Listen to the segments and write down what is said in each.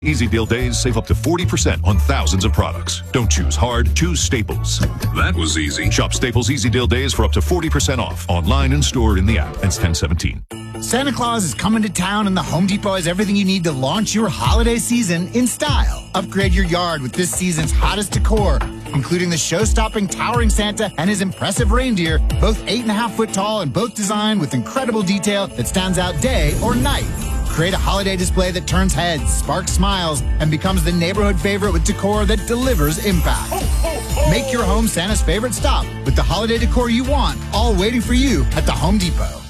Easy Deal Days save up to 40% on thousands of products. Don't choose hard, choose Staples. That was easy. Shop Staples Easy Deal Days for up to 40% off. Online and store in the app. Ends 10/17. Santa Claus is coming to town, and the Home Depot has everything you need to launch your holiday season in style. Upgrade your yard with this season's hottest decor, including the show-stopping towering Santa and his impressive reindeer, both 8.5 foot tall and both designed with incredible detail that stands out day or night. Create a holiday display that turns heads, sparks smiles, and becomes the neighborhood favorite with decor that delivers impact. Make your home Santa's favorite stop with the holiday decor you want, all waiting for you at the Home Depot.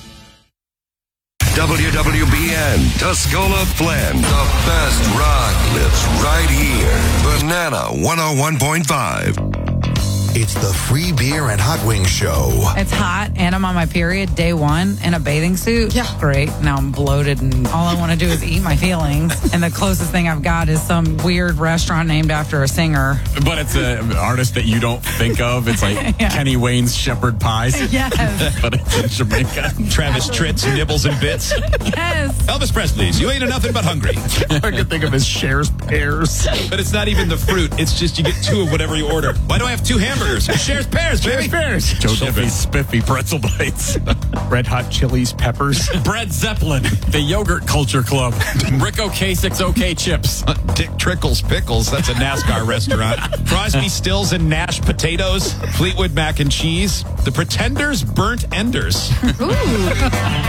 WWBN, Tuscola Flynn. The best rock lives right here. Banana 101.5. It's the Free Beer and Hot Wings Show. It's hot, and I'm on my period, day one, in a bathing suit. Yeah. Great. Now I'm bloated, and all I want to do is eat my feelings. And the closest thing I've got is some weird restaurant named after a singer. But it's an artist that you don't think of. It's like Kenny Wayne's Shepherd Pies. Yes. But it's in Jamaica. Travis Tritt's Nibbles and Bits. Yes. Elvis Presley's You Ain't Nothing But Hungry. I can think of his Cher's Pears. But it's not even the fruit. It's just you get two of whatever you order. Why do I have two hamburgers? Shares pears, baby. Pears. Joe Diffie's Spiffy Pretzel Bites. Red Hot Chili's Peppers. Brett Zeppelin. The Yogurt Culture Club. Rick Ocasek's OK Chips. Dick Trickle's Pickles. That's a NASCAR restaurant. Crosby, Stills, and Nash Potatoes. Fleetwood Mac and Cheese. The Pretenders Burnt Enders. Ooh.